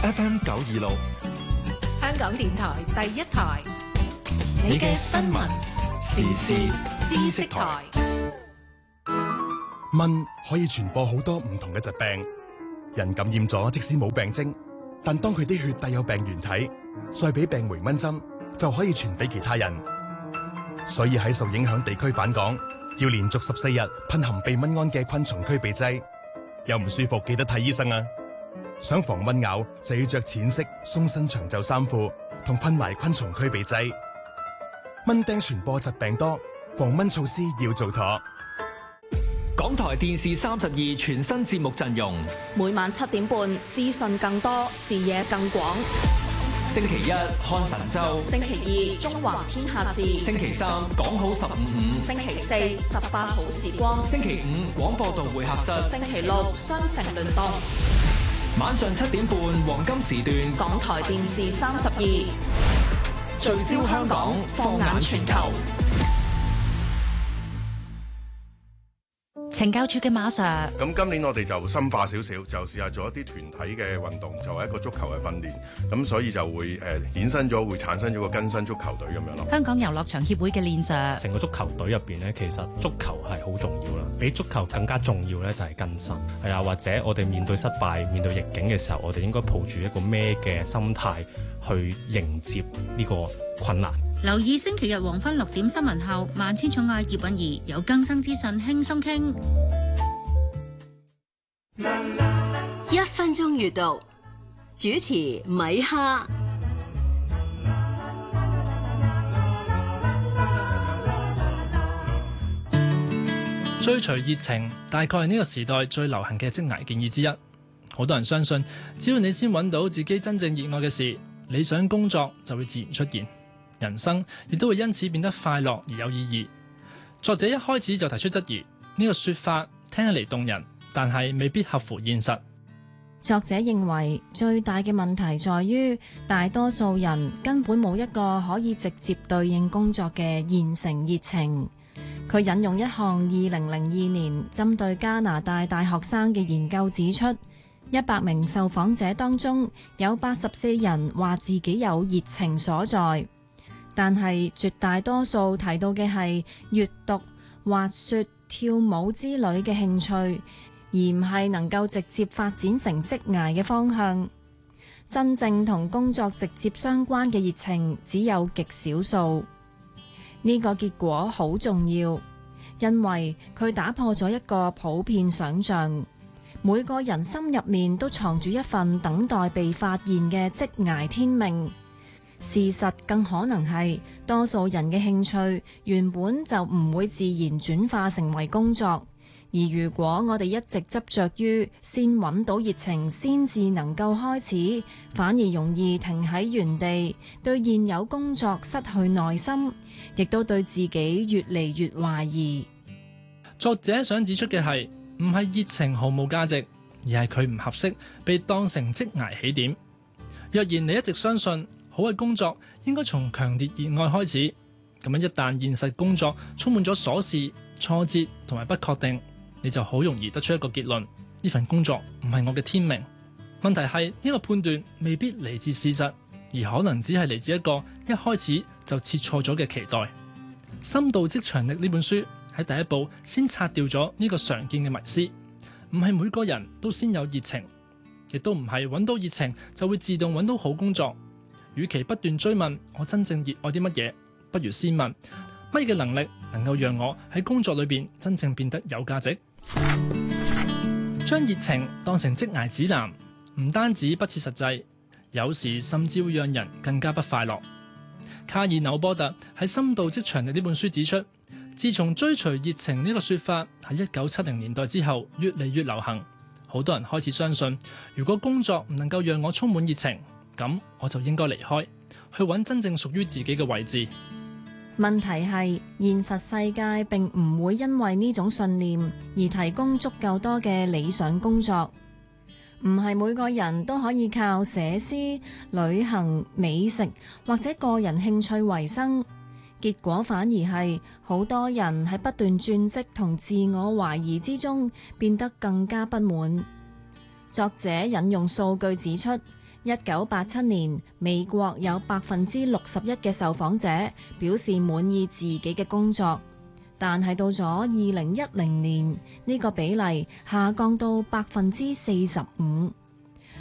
FM 926， 香港電台第一台， 你嘅新聞時事知識台。 蚊可以傳播好多唔同嘅疾病，人感染咗即使冇病徵，但當佢啲血帶有病原體，再俾病媒蚊針，就可以傳俾其他人。所以喺受影響地區返港，要連續14日噴含避蚊胺嘅昆蟲驅避劑。有唔舒服記得睇醫生啊！想防蚊咬就要着淺色鬆身長袖衫褲，同噴埋昆蟲驅避劑。蚊叮傳播疾病多，防蚊措施要做妥。 港台電視32全新節目陣容， 每晚7點半，資訊更多，視野更廣。 星期一看神州， 星期二中華天下事， 星期三講好155， 星期四18好時光， 星期五廣播道會客室， 星期六雙城聯動。 晚上7點半黃金時段， 港台電視32 聚焦香港，放眼全球。 懲教署嘅馬 Sir， 咁今年我哋就深化少少，就試下做一啲團體嘅運動，就係一個足球嘅訓練。咁所以就會衍生咗，會產生咗個更新足球隊咁樣咯。 香港遊樂場協會嘅練 Sir， 成個足球隊入邊咧，其實足球係好重要啦。比足球更加重要咧，就係更新。係啊，或者我哋面對失敗、面對逆境嘅時候，我哋應該抱住一個咩嘅心態去迎接呢個困難。 留意星期日黃昏6點新聞後，萬千寵愛葉韻儀有更新資訊輕鬆傾。 1分鐘閱讀，主持米哈。 追隨熱情大概係呢個時代最流行嘅職涯建議之一。好多人相信，只要你先揾到自己真正熱愛嘅事，理想工作就會自然出現。人生亦都會因此變得快樂而有意義。作者一開始就提出質疑，呢個說法聽起嚟動人，但係未必合乎現實。 作者認為最大嘅問題在於，大多數人根本冇一個可以直接對應工作嘅現成熱情。佢引用一項2002年針對加拿大大學生嘅研究指出，100名受訪者當中有84人話自己有熱情所在。但係絕大多數提到嘅係閱讀、滑雪、跳舞之類嘅興趣，而唔係能夠直接發展成職涯嘅方向。真正同工作直接相關嘅熱情只有極少數。呢個結果好重要，因為佢打破咗一個普遍想像，每個人心入面都藏住一份等待被發現嘅職涯天命。事實更可能係，多數人嘅興趣原本就唔會自然轉化成為工作，而如果我哋一直執着於先揾到熱情先至能夠開始，反而容易停喺原地，對現有工作失去耐心，亦都對自己越嚟越懷疑。 作者想指出嘅係，唔係熱情毫無價值，而係佢唔合適被當成職涯起點。若然你一直相信好嘅工作應該從強烈熱愛開始，咁樣一旦現實工作充滿咗瑣事、挫折同埋不確定，你就好容易得出一個結論：呢份工作唔係我嘅天命。問題係呢個判斷未必嚟自事實，而可能只係嚟自一個一開始就設錯咗嘅期待。《深度職場力》呢本書喺第一步先拆掉咗呢個常見嘅迷思，唔係每個人都先有熱情，亦都唔係揾到熱情就會自動揾到好工作。與其不斷追問我真正熱愛啲乜嘢，不如先問乜嘢嘅能力能夠讓我喺工作裏邊真正變得有價值。將熱情當成職涯指南，唔單止不切實際，有時甚至會讓人更加不快樂。卡爾紐波特喺《深度職場力》呢本書指出，自從追隨熱情呢個說法喺1970年代之後越嚟越流行，好多人開始相信，如果工作唔能夠讓我充滿熱情，咁我就應該離開，去揾真正屬於自己嘅位置。 問題係，現實世界並唔會因為呢種信念而提供足夠多嘅理想工作。唔係每個人都可以靠寫詩、旅行、美食或者個人興趣為生，結果反而係好多人喺不斷轉職同自我懷疑之中變得更加不滿。作者引用數據指出， 1987年，美國有61%嘅受訪者表示滿意自己嘅工作，但係到咗2010年，呢個比例下降到45%。